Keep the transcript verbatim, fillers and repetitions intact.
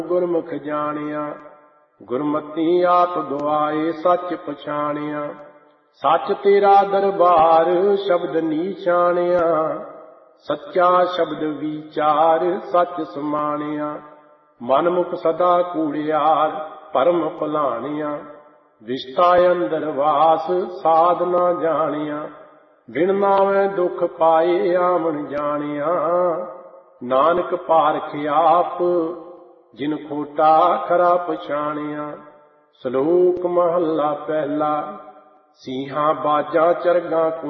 ਗੁਰਮੁਖ ਜਾਣਿਆ। ਗੁਰਮਤੀ ਆਪ ਦੁਆਏ ਸੱਚ ਪਛਾਣਿਆ। ਸੱਚ ਤੇਰਾ ਦਰਬਾਰ ਸ਼ਬਦ ਨੀਚਾਣਿਆ। ਸੱਚਾ ਸ਼ਬਦ ਵਿਚਾਰ ਸੱਚ ਸਮਾਣਿਆ। ਮਨਮੁਖ ਸਦਾ ਕੂੜਿਆਰ ਭਰਮ ਭੁਲਾਣਿਆ। ਵਿਸ਼ਟਾ ਅੰਦਰ ਵਾਸ ਸਾਧ ਨਾ ਜਾਣਿਆ। ਬਿਨ ਨਾਵੇਂ ਦੁਖ ਪਾਏ ਆਵਣ ਜਾਣਿਆ। ਨਾਨਕ ਪਾਰਖ ਆਪ ਜਿਨ ਖੋਟਾ ਖਰਾ ਪਛਾਣਿਆ। ਸ਼ਲੋਕ ਮਹੱਲਾ ਪਹਿਲਾ। ਸੀਹਾਂ ਬਾਜਾਂ ਚਰਗਾਂ